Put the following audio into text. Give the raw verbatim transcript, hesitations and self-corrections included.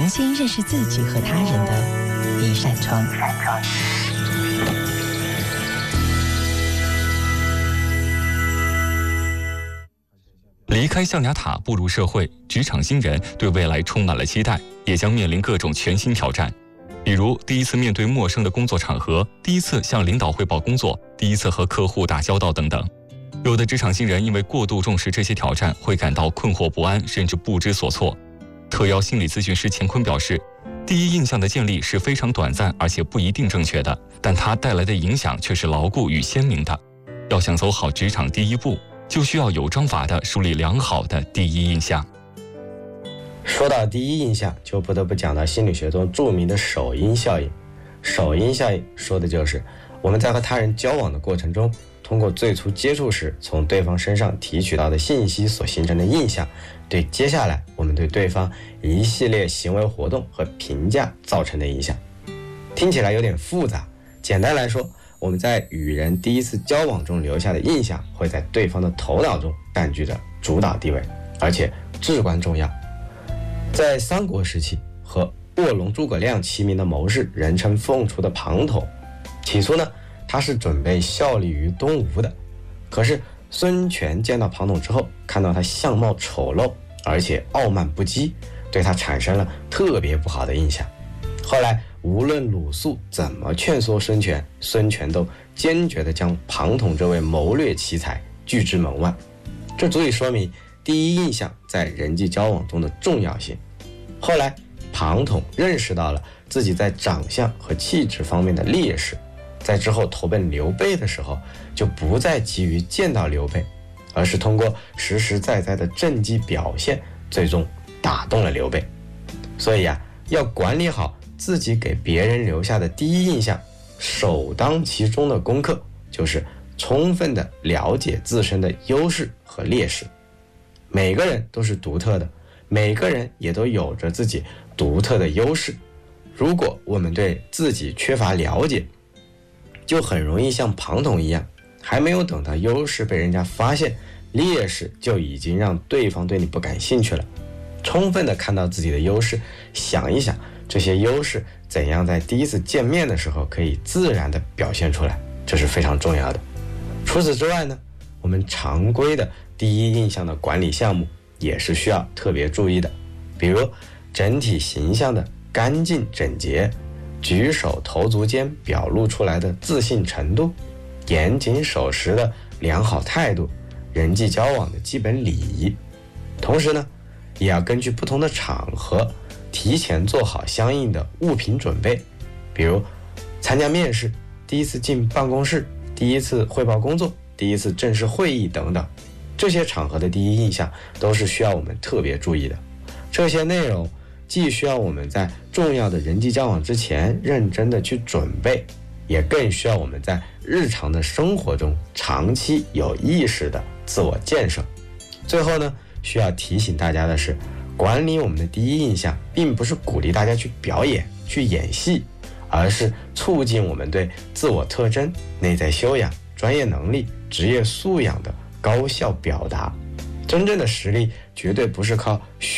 新认识自己和他人的一扇窗。 离开象牙塔步入社会，职场新人对未来充满了期待，也将面临各种全新挑战。比如第一次面对陌生的工作场合，第一次向领导汇报工作，第一次和客户打交道等等。有的职场新人因为过度重视这些挑战，会感到困惑不安，甚至不知所措。特邀心理咨询师乾坤表示，第一印象的建立是非常短暂而且不一定正确的，但它带来的影响却是牢固与鲜明的。要想走好职场第一步，就需要有章法地树立良好的第一印象。 说到第一印象，就不得不讲到心理学中著名的首因效应。首因效应说的就是我们在和他人交往的过程中，通过最初接触时从对方身上提取到的信息所形成的印象，对接下来我们对对方一系列行为活动和评价造成的影响。听起来有点复杂，简单来说，我们在与人第一次交往中留下的印象会在对方的头脑中占据着主导地位，而且至关重要。在三国时期，和卧龙诸葛亮齐名的谋士，人称凤雏的庞统，起初呢，他是准备效力于东吴的。可是孙权见到庞统之后，看到他相貌丑陋，而且傲慢不羁，对他产生了特别不好的印象。后来无论鲁肃怎么劝说孙权，孙权都坚决地将庞统这位谋略奇才拒之门外。这足以说明第一印象在人际交往中的重要性。后来庞统认识到了自己在长相和气质方面的劣势，在之后投奔刘备的时候，就不再急于见到刘备，而是通过实实在在的政绩表现，最终打动了刘备。所以啊，要管理好自己给别人留下的第一印象，首当其冲的功课就是充分的了解自身的优势和劣势。每个人都是独特的，每个人也都有着自己独特的优势。如果我们对自己缺乏了解，就很容易像庞统一样，还没有等到优势被人家发现，劣势就已经让对方对你不感兴趣了。充分的看到自己的优势，想一想这些优势怎样在第一次见面的时候可以自然的表现出来，这是非常重要的。除此之外呢，我们常规的第一印象的管理项目也是需要特别注意的，比如整体形象的干净整洁，举手投足间表露出来的自信程度，严谨守时的良好态度，人际交往的基本礼仪。同时呢，也要根据不同的场合提前做好相应的物品准备，比如参加面试、第一次进办公室、第一次汇报工作、第一次正式会议等等，这些场合的第一印象都是需要我们特别注意的。这些内容既需要我们在重要的人际交往之前认真的去准备，也更需要我们在日常的生活中长期有意识的自我建设。最后呢，需要提醒大家的是，管理我们的第一印象并不是鼓励大家去表演去演戏，而是促进我们对自我特征、内在修养、专业能力、职业素养的高效表达。真正的实力绝对不是靠